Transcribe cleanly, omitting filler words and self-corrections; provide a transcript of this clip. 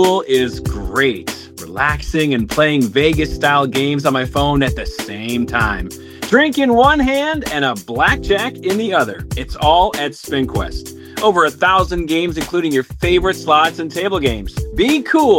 Pool is great. Relaxing and playing Vegas-style games on my phone at the same time. Drink in one hand and a blackjack in the other. It's all at SpinQuest. Over 1,000 games, including your favorite slots and table games. Be cool